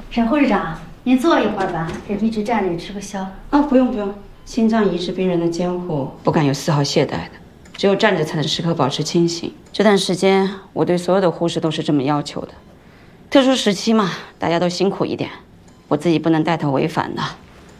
沈护士长，您坐一会儿吧，这一直站着也吃不消。 啊，不用不用，心脏移植病人的监护不敢有丝毫懈怠的，只有站着才能时刻保持清醒。这段时间，我对所有的护士都是这么要求的。特殊时期嘛，大家都辛苦一点，我自己不能带头违反的。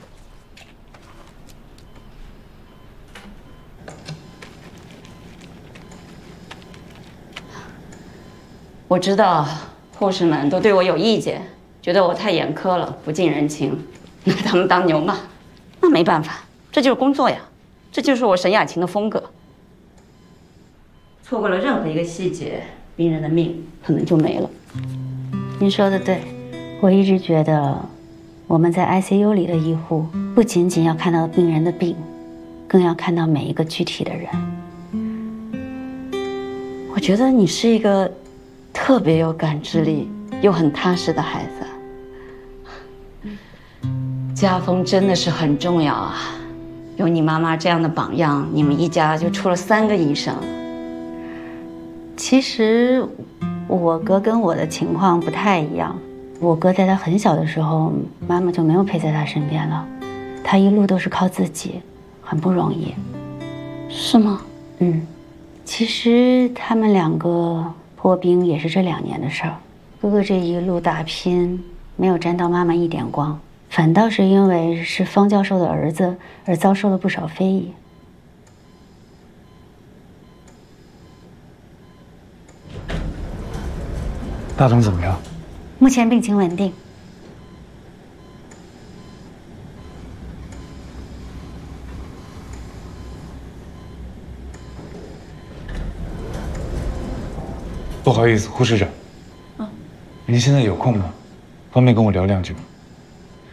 我知道护士们都对我有意见，觉得我太严苛了，不近人情，拿他们当牛骂。那没办法，这就是工作呀，这就是我沈雅琴的风格。错过了任何一个细节，病人的命可能就没了。 您说的对，我一直觉得我们在 ICU 里的医护不仅仅要看到病人的病，更要看到每一个具体的人。 我觉得你是一个特别有感知力又很踏实的孩子。家风真的是很重要啊！有你妈妈这样的榜样，你们一家就出了3个医生。 其实我哥跟我的情况不太一样，我哥在他很小的时候，妈妈就没有陪在他身边了，他一路都是靠自己，很不容易。 是吗？ 嗯，其实他们2个破冰也是这2年的事儿。哥哥这一路打拼，没有沾到妈妈一点光，反倒是因为是方教授的儿子而遭受了不少非议。 大总怎么样？ 目前病情稳定。 不好意思，护士长。您现在有空吗？方便跟我聊2句吗？